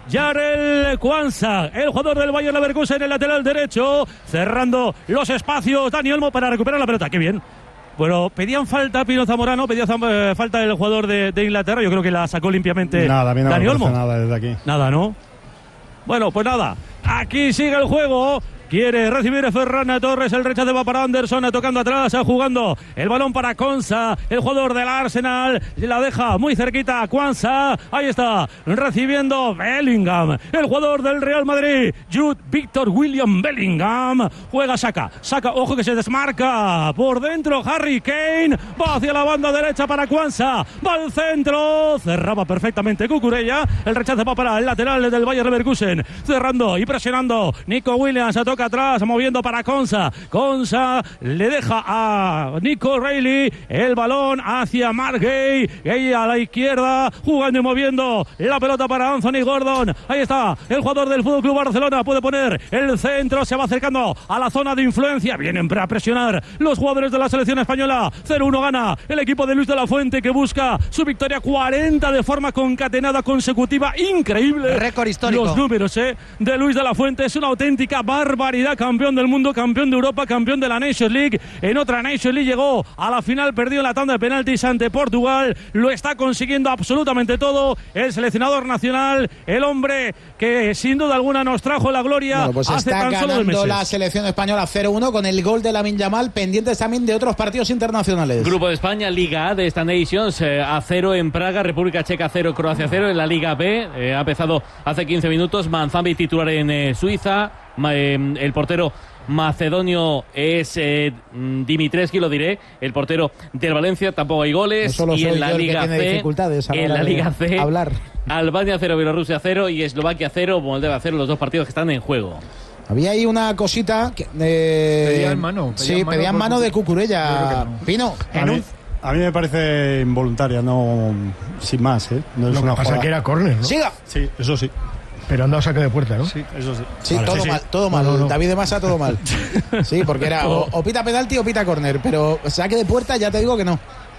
Jarell Quansah, el jugador del Bayer Leverkusen en el lateral derecho, cerrando los espacios. Dani Olmo para recuperar la pelota. ¡Qué bien! Bueno, pedían falta Pino Zamorano, pedía falta el jugador de Inglaterra. Yo creo que la sacó limpiamente Dani Olmo. Nada desde aquí. Nada, ¿no? Bueno, pues nada. Aquí sigue el juego. Quiere recibir Ferran Torres, el rechace va para Anderson, tocando atrás, jugando el balón para Quansah, el jugador del Arsenal, la deja muy cerquita a Quansah, ahí está, recibiendo Bellingham, el jugador del Real Madrid, Jude Victor William Bellingham, juega Saka, ojo que se desmarca, por dentro Harry Kane, va hacia la banda derecha para Quansah, va al centro, cerraba perfectamente Cucurella, el rechace va para el lateral del Bayer Leverkusen, cerrando y presionando, Nico Williams toca atrás, moviendo para Quansah le deja a Nico Reilly el balón hacia Mark Gay a la izquierda, jugando y moviendo la pelota para Anthony Gordon, ahí está el jugador del FC Barcelona, puede poner el centro, se va acercando a la zona de influencia, vienen a presionar los jugadores de la selección española, 0-1 gana el equipo de Luis de la Fuente, que busca su victoria 40 de forma concatenada consecutiva, increíble, récord histórico, los números de Luis de la Fuente, es una auténtica barbaridad, campeón del mundo, campeón de Europa, campeón de la Nations League. En otra Nations League llegó a la final, perdió en la tanda de penaltis ante Portugal, lo está consiguiendo absolutamente todo el seleccionador nacional, el hombre que sin duda alguna nos trajo la gloria. Bueno, pues hace está tan solo de ganando meses. la selección española 0-1 con el gol de Lamine Yamal, pendientes también de otros partidos internacionales. Grupo de España, Liga A de esta Nations, a 0 en Praga, República Checa 0, Croacia 0. En la Liga B ha empezado hace 15 minutos, Manzambi titular en Suiza, el portero macedonio es Dimitrescu, lo diré, el portero del Valencia, tampoco hay goles. No y en la Liga C, hablar. Albania 0, Bielorrusia 0 y Eslovaquia 0, Moldavia 0, los dos partidos que están en juego. Había ahí una cosita que, pedían mano. Pedían mano de Cucurella. No. Pino, A mí me parece involuntaria, no, sin más, ¿eh? No es lo que una pasa jugada. que era córner, ¿no? ¡Siga! Sí, eso sí. Pero anda a saque de puerta, ¿no? Sí, eso sí. Sí, Vale, todo sí, mal, sí. todo mal. No. David de Masa, todo mal. Sí, porque era o pita penalti o pita córner, pero saque de puerta ya te digo que no.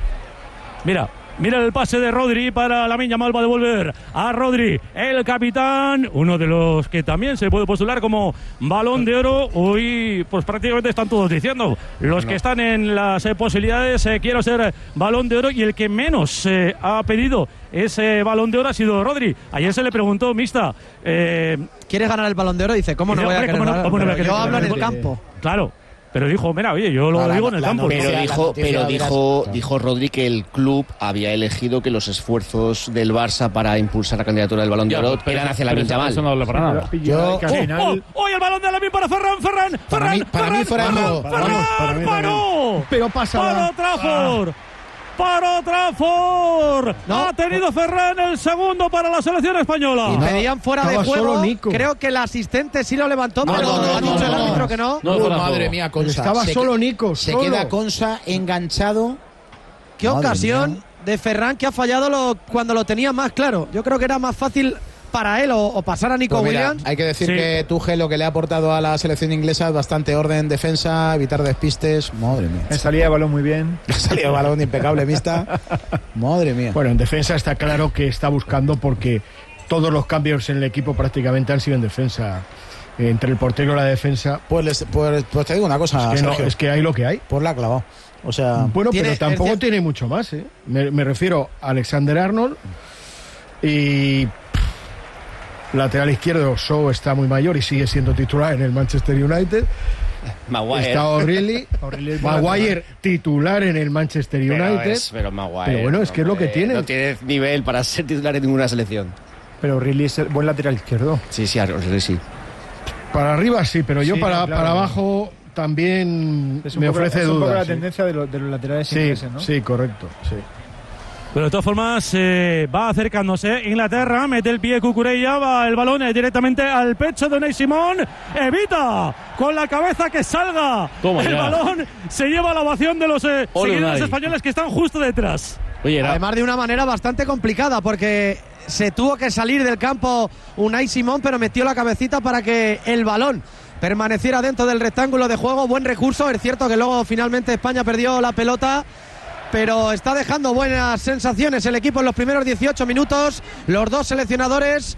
Mira el pase de Rodri para Lamine Yamal, va a devolver a Rodri, el capitán, uno de los que también se puede postular como Balón de Oro. Hoy pues prácticamente están todos diciendo, los que están en las posibilidades, quiero ser Balón de Oro, y el que menos ha pedido ese Balón de Oro ha sido Rodri. Ayer se le preguntó, Mista, ¿quieres ganar el Balón de Oro? Dice, ¿cómo no voy a querer ganar? Yo hablo en el campo. Claro. Pero dijo, mira, oye, yo lo digo en el campo. Pero dijo Rodri que el club había elegido que los esfuerzos del Barça para impulsar la candidatura del Balón de Oro eran hacia Lamine Yamal. Eso no habla para nada. ¡Hoy el balón de Lamine para Ferran! Para mí fuera de juego. ¡Paró! Pero pasa. ¡Paró Trafford! ¡Paró Trafford! No. Ha tenido Ferran el segundo para la selección española. Y pedían fuera de Estaba juego. solo Nico. Creo que el asistente sí lo levantó, pero no, ha dicho el no. árbitro que no. No, fuera de Madre juego. mía, Consa. Estaba solo Nico. Se solo. queda Consa enganchado. Qué Madre ocasión mía. de Ferran que ha fallado cuando lo tenía más claro. Yo creo que era más fácil para él o pasar a Nico Pues mira, Williams. hay que decir Sí. que Tuchel lo que le ha aportado a la selección inglesa es bastante orden, defensa, evitar despistes. Madre mía. En salida de balón muy bien. Ha salido balón impecable, Mista. Madre mía. Bueno, en defensa está claro que está buscando, porque todos los cambios en el equipo prácticamente han sido en defensa. Entre el portero y la defensa. Pues te digo una cosa, Es que, no, Sergio. es que hay lo que hay. Pues la ha clavado. O sea, Bueno, Tiene- pero tampoco es de- tiene mucho más, ¿eh? Me refiero a Alexander Arnold y lateral izquierdo. Shaw está muy mayor y sigue siendo titular en el Manchester United. Maguire. Está O'Reilly. Maguire titular en el Manchester United. Pero Maguire. Pero bueno, es que es lo que tiene. No tiene nivel para ser titular en ninguna selección. Pero Riley es el buen lateral izquierdo. Sí, O'Reilly sí. Para arriba sí, pero yo Sí, para claro. abajo también Es un me poco, ofrece es un poco dudas. la ¿sí? tendencia de los laterales Sí, ingleses, ¿no? sí, correcto. Sí. Pero de todas formas va acercándose Inglaterra, mete el pie Cucurella, va el balón directamente al pecho de Unai Simón, evita con la cabeza que salga. Toma el ya. balón se lleva la ovación de los seguidores Unai. españoles que están justo detrás. Oye, Además de una manera bastante complicada, porque se tuvo que salir del campo Unai Simón, pero metió la cabecita para que el balón permaneciera dentro del rectángulo de juego. Buen recurso. Es cierto que luego finalmente España perdió la pelota, pero está dejando buenas sensaciones el equipo en los primeros 18 minutos. Los dos seleccionadores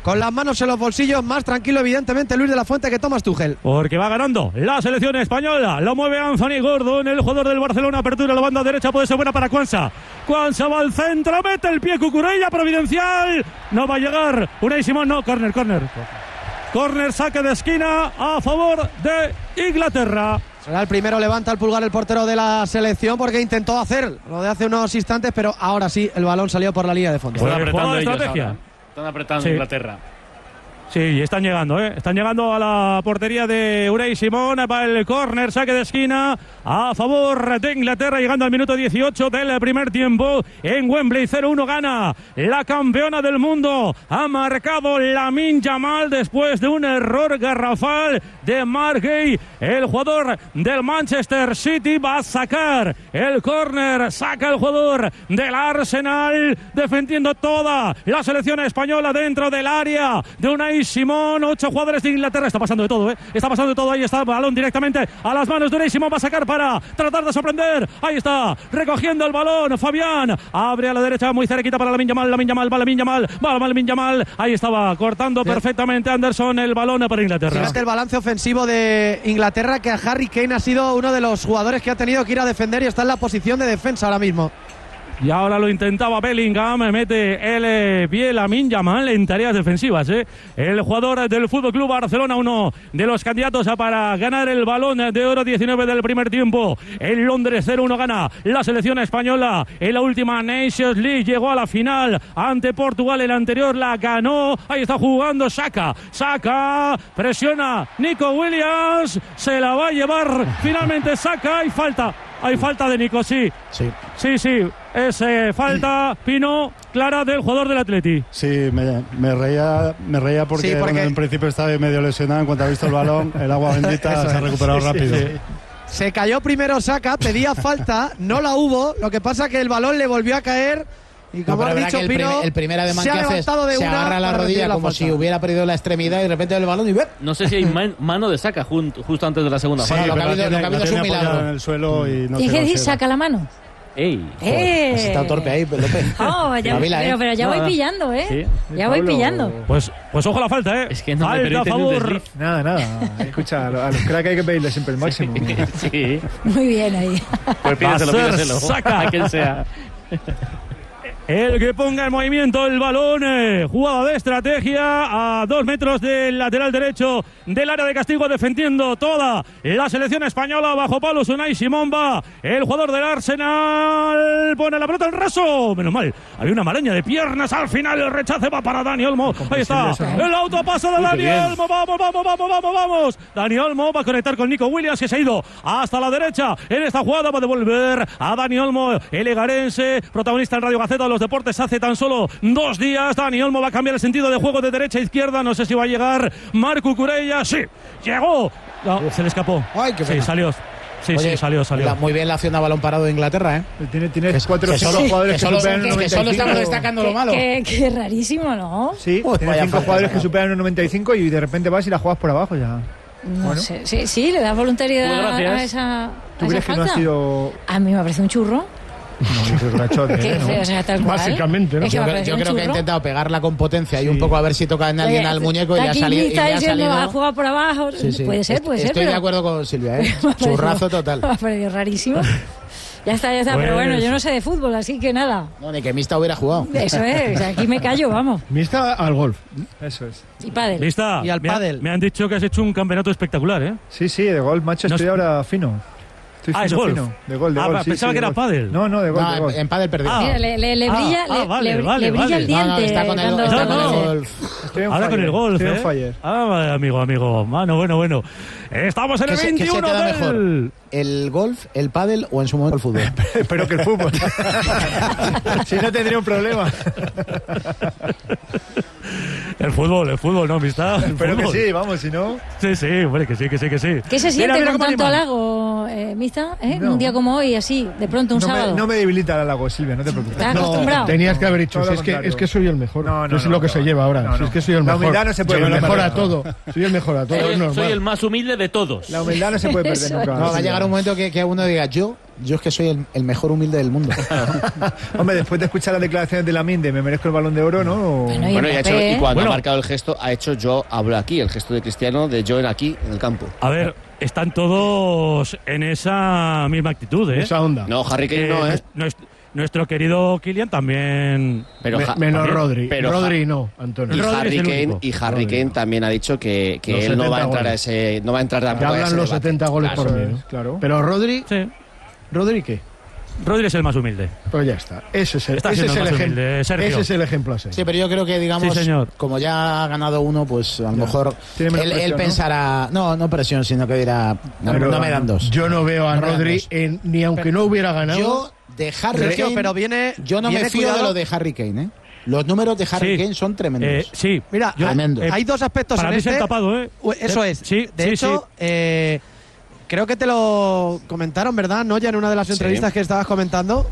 con las manos en los bolsillos, más tranquilo evidentemente Luis de la Fuente que Thomas Tuchel. Porque va ganando la selección española. Lo mueve Anthony Gordon, el jugador del Barcelona. Apertura a la banda derecha, puede ser buena para Quansah. Quansah va al centro, mete el pie Cucurella, providencial. No va a llegar. Unai Simón, no, córner. Córner, saque de esquina a favor de Inglaterra. Será el primero, levanta el pulgar el portero de la selección porque intentó hacer lo de hace unos instantes, pero ahora sí el balón salió por la línea de fondo. Están apretando ellos estrategia. ahora. Están apretando Sí. Inglaterra. Sí, están llegando, ¿eh? Están llegando a la portería de Unai Simón. Va el córner, saque de esquina a favor de Inglaterra, llegando al minuto 18 del primer tiempo. En Wembley, 0-1 gana la campeona del mundo. Ha marcado Lamine Yamal después de un error garrafal de Mark Gay. El jugador del Manchester City va a sacar el córner. Saca el jugador del Arsenal, defendiendo toda la selección española dentro del área de Unai Simón. 8 jugadores de Inglaterra. Está pasando de todo, ¿eh? Está pasando de todo. Ahí está el balón directamente a las manos de Unai Simón. Va a sacar para tratar de sorprender. Ahí está, recogiendo el balón Fabián. Abre a la derecha, muy cerquita para Lamine Yamal. Ahí estaba cortando perfectamente Anderson el balón para Inglaterra. Fíjate el balance ofensivo de Inglaterra, que a Harry Kane ha sido uno de los jugadores que ha tenido que ir a defender y está en la posición de defensa ahora mismo. Y ahora lo intentaba Bellingham, mete el pie Lamine Yamal en tareas defensivas, ¿eh? El jugador del FC Barcelona, uno de los candidatos para ganar el Balón de Oro, 19 del primer tiempo. En Londres, 0-1 gana la selección española. En la última Nations League llegó a la final ante Portugal, el anterior la ganó. Ahí está jugando Saka, presiona Nico Williams, se la va a llevar finalmente Saka. Hay falta de Nico, sí. Es falta, Pino, clara del jugador del Atleti. Sí, me reía porque en principio estaba medio lesionado. En cuanto ha visto el balón, el agua bendita se ha recuperado rápido. Sí. Se cayó primero Saka, pedía falta, no la hubo. Lo que pasa que el balón le volvió a caer. Y como has dicho, Pino, el primer ademán se que ha hace levantado de se una agarra la para rodilla recibir la como falta. si hubiera perdido la extremidad y de repente el balón y ¡ver! No sé si hay mano de Saka justo antes de la segunda Sí, fase. lo que ha habido es un milagro. En el suelo y no ¿Y se qué dices? consigue. Saca la mano. ¡Ey! Has estado torpe ahí, López. Oh, ya, Espabila, pero ya voy pillando, ¿eh? Sí. Ya voy Pablo, pillando. Pues ojo la falta, ¿eh? Es que no me falta a permiten un favor. desliz. Nada. Escucha, a los cracks hay que pedirle siempre el máximo. Sí. Muy bien ahí. Pues Va a ser pídeselo. Saka. A quien sea. El que ponga en movimiento el balón, jugada de estrategia a 2 metros del lateral derecho del área de castigo, defendiendo toda la selección española. Bajo palos Unai Simón va el jugador del Arsenal, pone la pelota en raso, menos mal, había una maraña de piernas al final, el rechace va para Dani Olmo. Ahí está, el autopaso de Dani Olmo, vamos. Dani Olmo va a conectar con Nico Williams, que se ha ido hasta la derecha en esta jugada, va a devolver a Dani Olmo, el egarense, protagonista en Radio Gaceta los Deportes hace tan solo 2 días. Dani Olmo va a cambiar el sentido de juego de derecha a izquierda. No sé si va a llegar Marc Cucurella. Sí, llegó. No, se le escapó. Ay, qué pena. Sí, salió. Oye, salió. Muy bien la acción a balón parado de Inglaterra, ¿eh? Tienes 4 o 5 jugadores que superan el 95. Que solo estamos destacando lo malo. Qué rarísimo, ¿no? Sí, Uy, tienes vaya 5 falta, jugadores que vaya. superan el 95 y de repente vas y la juegas por abajo ya. No Bueno. sé. Sí, le das voluntariedad Pues gracias. a esa ¿Tú crees que no ha falta. sido...? A mí me parece un churro. No, es rachote, Que, ¿no? o sea, tal cual. Básicamente, ¿no? Es que me parece Yo un creo que ha churro. intentado pegarla con potencia y un poco a ver si toca en alguien Oye, al muñeco y le ha aquí salido. está diciendo, ha salido. jugado por abajo. Sí. Puede ser. Estoy pero de acuerdo con Silvia, ¿eh? me ha parecido- Churrazo total. Me ha parecido rarísimo. Ya está. Pues- Pero bueno, yo no sé de fútbol, así que nada. No, ni que Mista hubiera jugado. Eso es. Aquí me callo, vamos. Mista al golf. Eso es. Y pádel. Lista. Y al pádel. Me han dicho que has hecho un campeonato espectacular, ¿eh? Sí, de golf, macho, No estoy es- ahora fino. Estoy es golf. fino. De gol, Ah, pensaba que era golf. pádel. No, de gol, de No, gol. en pádel perdió. Ah. Mira, le brilla, vale, le brilla el diente. No, está con el dando- está con el dándole- golf. Estoy on Ahora fire, con el golf, estoy on ¿eh? fire. Ah, amigo. Bueno. Estamos en el ¿Qué se 21 te da del... mejor? ¿El golf, el pádel o en su momento el fútbol? Espero que el fútbol. Si no tendría un problema. El fútbol, ¿no, amistad? Espero que sí, vamos, si no... Sí, hombre, que sí. ¿Qué se Mira, siente mira con cómo tanto animan. halago, Mista? No. Un día como hoy, así, de pronto, un sábado. No me debilita el halago, Silvia, no te preocupes. ¿Estás acostumbrado? Tenías que haber dicho, todo si lo es que contrario. soy el mejor. No, es lo que se lleva ahora. no. Si es que soy el La mejor. humildad no se puede Soy el perder mejor a nunca. todo. Soy el mejor a todo, es normal. Soy el más humilde de todos. La humildad no se puede perder Eso nunca. No, va a Silvia. llegar llegar un momento que uno diga, yo es que soy el mejor humilde del mundo. Hombre, después de escuchar las declaraciones de Lamine de me merezco el Balón de Oro, ¿no? Y cuando ha marcado el gesto, ha hecho yo hablo aquí, el gesto de Cristiano de yo en aquí, en el campo. A ver, están todos en esa misma actitud, ¿eh? Esa onda. No, Harry Kane no, ¿eh? Nuestro querido Kylian también. Pero menos Rodri. Pero Rodri no, Antonio. Y Harry Kane también ha dicho que él no va a entrar a ese. No va a entrar ya hablan los 70 goles por mí, ¿no? Claro. Pero Rodri. Sí. ¿Rodri qué? Rodri es el más humilde. Pues ya está. Ese es el humilde, Sergio. Ese es el ejemplo así. Sí, pero yo creo que, digamos, como ya ha ganado uno, pues a lo mejor él pensará, no presión, sino que dirá, no me dan dos. Yo no veo a Rodri ni aunque no hubiera ganado. Yo de Harry Kane, pero yo no me fío de lo de Harry Kane, ¿eh? Los números de Harry Kane son tremendos. Sí, mira, hay dos aspectos para en mí este. se han tapado, ¿eh? Eso es. Sí, de hecho, creo que te lo comentaron, ¿verdad? No, ya en una de las entrevistas que estabas comentando,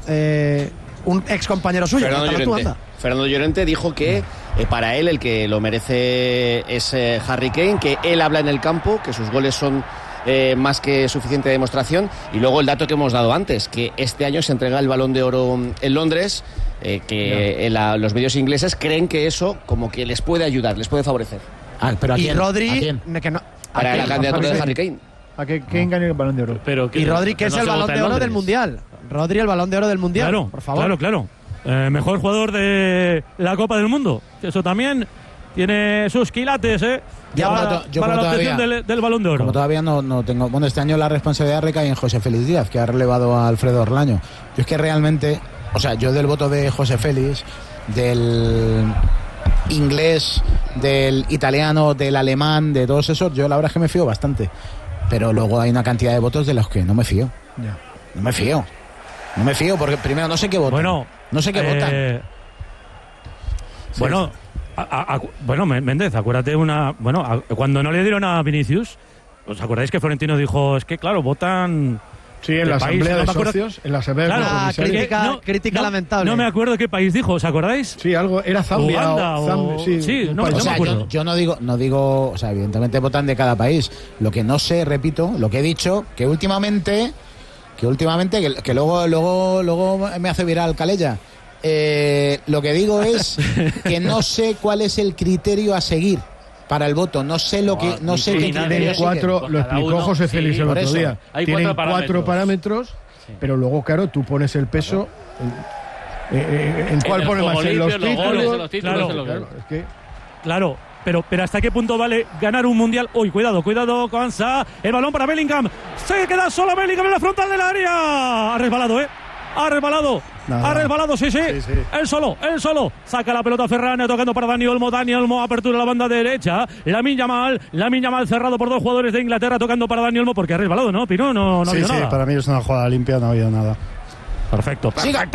un ex compañero suyo. Fernando Llorente dijo que para él el que lo merece es Harry Kane, que él habla en el campo, que sus goles son más que suficiente demostración, y luego el dato que hemos dado antes, que este año se entrega el Balón de Oro en Londres, que los medios ingleses creen que eso como que les puede ayudar, les puede favorecer. Pero y Rodri, ¿a quién? Para la candidatura de Harry Kane. ¿A quién gane el Balón de Oro? Y Rodri, que es el Balón de Oro del Mundial. Rodri, el Balón de Oro del Mundial, claro, por favor. Claro. Mejor jugador de la Copa del Mundo. Eso también tiene sus quilates, ¿eh? Para la obtención del Balón de Oro. Como todavía no tengo... Bueno, este año la responsabilidad recae en José Félix Díaz, que ha relevado a Alfredo Orlaño. Yo es que realmente... O sea, yo del voto de José Félix, del inglés, del italiano, del alemán, de todos esos, yo la verdad es que me fío bastante. Pero luego hay una cantidad de votos de los que no me fío. No me fío porque primero no sé qué votan. No sé qué votan. Bueno, Méndez, acuérdate cuando no le dieron a Vinicius, ¿os acordáis que Florentino dijo, es que claro, votan... Sí, en la asamblea de socios, en la asamblea de socios. Crítica lamentable. No me acuerdo qué país dijo, ¿os acordáis? Sí, algo, era Zambia. No me acuerdo. Yo no digo, o sea, evidentemente votan de cada país. Lo que no sé, repito, lo que he dicho, que últimamente, que luego me hace viral Calella. Lo que digo es que no sé cuál es el criterio a seguir para el voto. No sé qué criterio cuatro, lo explicó José Félix el otro día. Tienen cuatro parámetros, pero luego, claro, tú pones el peso. ¿En cuál pones más? ¿En los títulos? Claro. Pero ¿hasta qué punto vale ganar un mundial? Uy, cuidado, Conza. El balón para Bellingham. Se queda solo Bellingham en la frontal del área. Ha resbalado, Ha resbalado, sí. Él solo. Saca la pelota Ferran, tocando para Dani Olmo, apertura a la banda derecha. Lamine Yamal cerrado por dos jugadores de Inglaterra, tocando para Dani Olmo, porque ha resbalado, ¿no? Pino, no ha habido nada. Sí, para mí es una jugada limpia, no ha habido nada. Perfecto.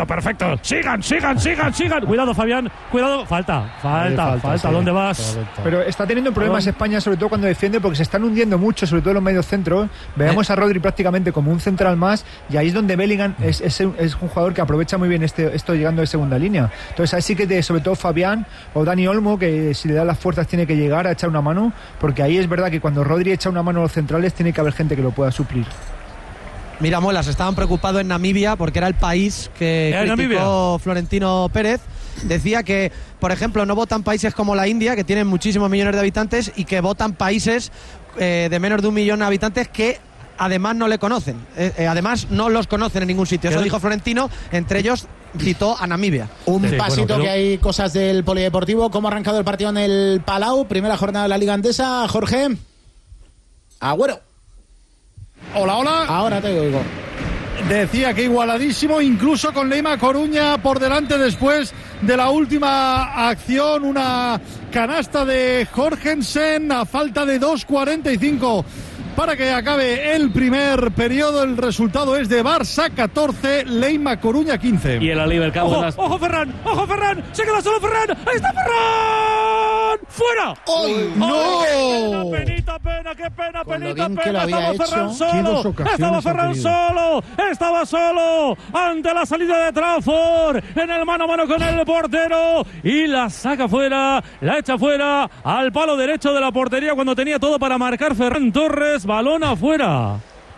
Sigan. Cuidado, Fabián. Cuidado. Falta. ¿Dónde vas? Pero está teniendo problemas España, sobre todo cuando defiende, porque se están hundiendo mucho, sobre todo los medios centros. Veamos a Rodri prácticamente como un central más, y ahí es donde Bellingham es un jugador que aprovecha muy bien esto llegando de segunda línea. Entonces ahí sí que sobre todo Fabián o Dani Olmo, que si le da las fuerzas tiene que llegar a echar una mano, porque ahí es verdad que cuando Rodri echa una mano a los centrales tiene que haber gente que lo pueda suplir. Mira, Muelas, estaban preocupados en Namibia porque era el país que criticó Florentino Pérez. Decía que, por ejemplo, no votan países como la India, que tienen muchísimos millones de habitantes, y que votan países de menos de 1 millón de habitantes que además no le conocen. Además no los conocen en ningún sitio. Eso dijo Florentino, entre ellos citó a Namibia. Pasito que hay cosas del polideportivo. ¿Cómo ha arrancado el partido en el Palau? Primera jornada de la Liga Andesa. Jorge Agüero. Hola. Ahora te oigo. Decía que igualadísimo, incluso con Leima Coruña por delante después de la última acción. Una canasta de Jorgensen a falta de 2:45 para que acabe el primer periodo. El resultado es de Barça 14, Leima Coruña 15. Y el Oliver Campos. ¡Ojo, Ferran! ¡Se queda solo Ferran! ¡Ahí está Ferran! ¡Fuera! ¡Ay, no! ¡Qué pena! Estaba solo ante la salida de Trafford, en el mano a mano con el portero, y la saca fuera, la echa fuera al palo derecho de la portería cuando tenía todo para marcar Ferran Torres. Balón afuera.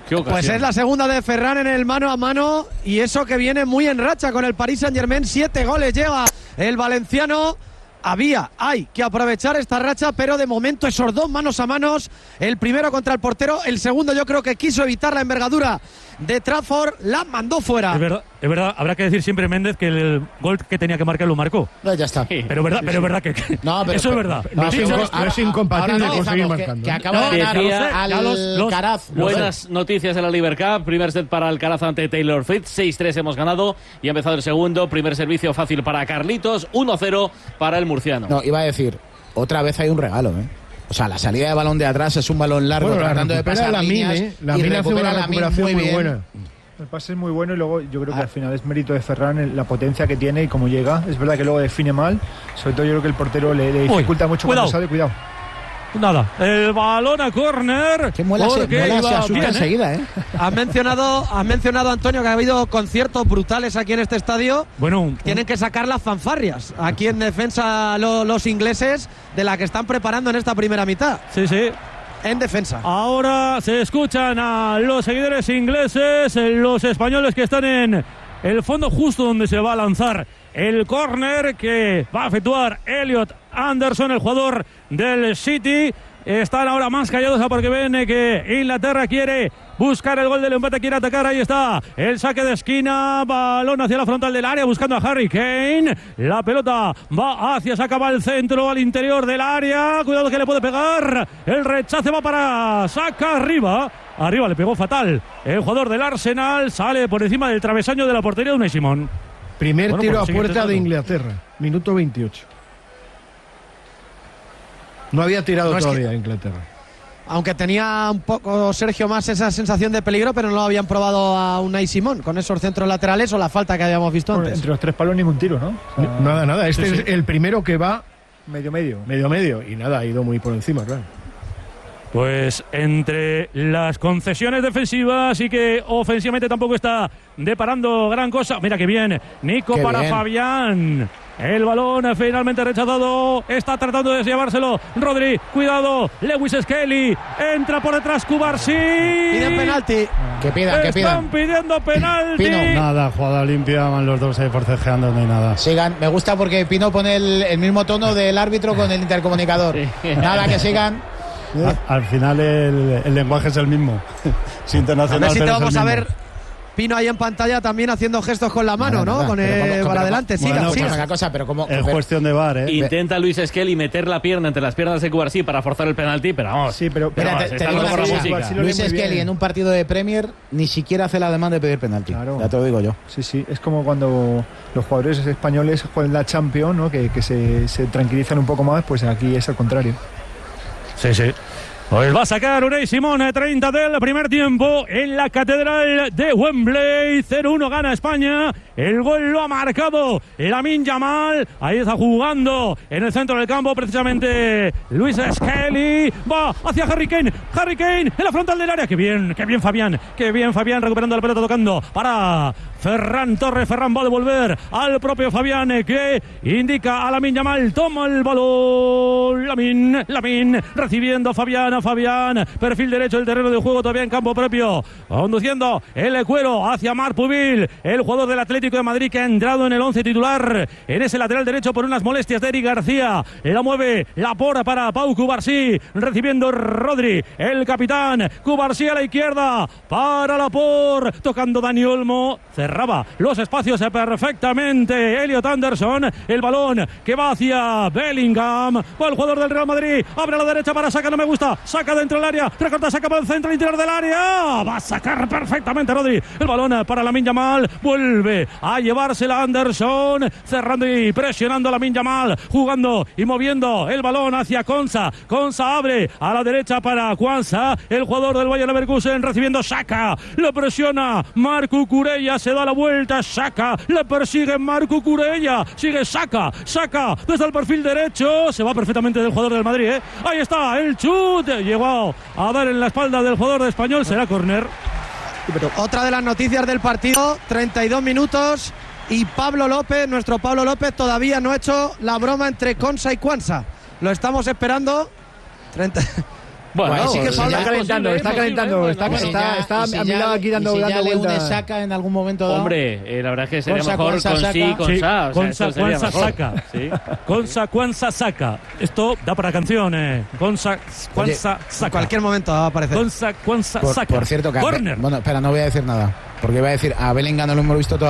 Pues es la segunda de Ferran en el mano a mano, y eso que viene muy en racha con el Paris Saint-Germain. 7 goles lleva el valenciano. Hay que aprovechar esta racha, pero de momento esos 2 manos a manos, el primero contra el portero, el segundo yo creo que quiso evitar la envergadura de Trafford, la mandó fuera. Es verdad, habrá que decir siempre, Méndez, que el gol que tenía que marcar lo marcó. No, ya está. Pero es verdad que no, pero, eso es verdad. No es incompatible con seguir marcando. Que acaba de ganar Alcaraz. Buenas noticias en la Libertad. Primer set para Alcaraz ante Taylor Fritz. 6-3 hemos ganado y ha empezado el segundo. Primer servicio fácil para Carlitos. 1-0 para el murciano. No, iba a decir, otra vez hay un regalo, O sea, la salida de balón de atrás es un balón largo, tratando de pasar la líneas. La Min hace una recuperación muy buena. El pase es muy bueno y luego yo creo que al final es mérito de Ferran la potencia que tiene y cómo llega. Es verdad que luego define mal. Sobre todo yo creo que el portero le dificulta mucho cuando sale. Cuidado. Nada, el balón a córner. Que muela se asusta enseguida, Has mencionado, Antonio, que ha habido conciertos brutales aquí en este estadio. Bueno, tienen que sacar las fanfarrias aquí en defensa los ingleses de la que están preparando en esta primera mitad. Sí. En defensa. Ahora se escuchan a los seguidores ingleses, los españoles que están en el fondo justo donde se va a lanzar el córner que va a efectuar Elliot Anderson, el jugador del City. Están ahora más callados porque ven que Inglaterra quiere buscar el gol del empate, quiere atacar. Ahí está el saque de esquina, balón hacia la frontal del área buscando a Harry Kane. La pelota va se acaba al centro, al interior del área. Cuidado que le puede pegar. El rechace va para Saka arriba. Arriba le pegó fatal el jugador del Arsenal. Sale por encima del travesaño de la portería de Unai Simón. Primer tiro a puerta de Inglaterra, minuto 28. No había tirado todavía Inglaterra. Aunque tenía un poco Sergio más esa sensación de peligro, pero no lo habían probado a Unai Simón con esos centros laterales o la falta que habíamos visto antes. Entre los 3 palos ningún tiro, ¿no? O sea, nada. Este es el primero que va medio. Y nada, ha ido muy por encima, claro. Pues entre las concesiones defensivas y que ofensivamente tampoco está deparando gran cosa. Mira que bien, Nico qué para bien. Fabián. El balón finalmente rechazado. Está tratando de llevárselo Rodri. Cuidado. Lewis Skelly. Entra por detrás Cubarsí. Piden penalti. Que pidan. Están pidiendo penalti. Pino. Nada, jugada limpia. Van los dos ahí forcejeando. No hay nada. Sigan. Me gusta porque Pino pone el mismo tono del árbitro con el intercomunicador. Nada, que sigan. Al final el lenguaje es el mismo. Es internacional. A ver si te vamos a ver Pino ahí en pantalla también haciendo gestos con la mano, ¿no? Con para adelante. Siga. Pero como es cuestión de VAR, Intenta Luis Skelly meter la pierna entre las piernas de Cubarsí para forzar el penalti, pero vamos. Sí, pero Luis Skelly en un partido de Premier ni siquiera hace la demanda de pedir penalti. Claro. Ya te lo digo yo. Sí. Es como cuando los jugadores españoles juegan la Champions, ¿no? Que se tranquilizan un poco más, pues aquí es al contrario. Sí. Pues va a sacar Unai Simón, 30 del primer tiempo en la Catedral de Wembley. 0-1 gana España. El gol lo ha marcado Lamine Yamal. Ahí está jugando en el centro del campo precisamente Luis Skelly. Va hacia Harry Kane. Harry Kane en la frontal del área. Qué bien Fabián. Recuperando la pelota, tocando para Ferran Torres. Ferran va a devolver al propio Fabián, que indica a Lamine Yamal. Toma el balón. Lamine recibiendo a Fabián. Perfil derecho del terreno de juego, todavía en campo propio, conduciendo el cuero hacia Marc Pubil, el jugador del Atlético de Madrid, que ha entrado en el 11 titular en ese lateral derecho por unas molestias de Eric García. La mueve Laporte para Pau Cubarsí, recibiendo Rodri, el capitán. Cubarsí a la izquierda para Laporte, tocando Dani Olmo, cerraba los espacios perfectamente Elliot Anderson. El balón que va hacia Bellingham, va el jugador del Real Madrid, abre a la derecha para Saka, no me gusta. Saca dentro del área, recorta, saca para el centro, interior del área. Va a sacar perfectamente Rodri. El balón para Lamine Yamal. Vuelve a llevársela Anderson, cerrando y presionando a Lamine Yamal, jugando y moviendo el balón hacia Konsa. Konsa abre a la derecha para Kwanza, el jugador del Bayer Leverkusen, recibiendo Saka. Lo presiona Marco Cucurella, se da la vuelta. Saka, le persigue Marco Cucurella. Sigue Saka desde el perfil derecho. Se va perfectamente del jugador del Madrid, Ahí está el chut. Llegó a dar en la espalda del jugador de Español. Será córner. Otra de las noticias del partido, 32 minutos y nuestro Pablo López todavía no ha hecho la broma entre Konsa y Kwanza. Lo estamos esperando. Bueno, sí que está calentando, está a mi lado aquí dando vueltas. Saca en algún momento dado. Hombre, la verdad es que sería mejor con sí, con sa. Consa saca. Consa saca. Esto da para canciones. Consa saca. En cualquier momento va a aparecer. Consa saca. Por cierto, Corner. Bueno, espera, no voy a decir nada. Porque iba a decir, a Bellingham no lo hemos visto todavía.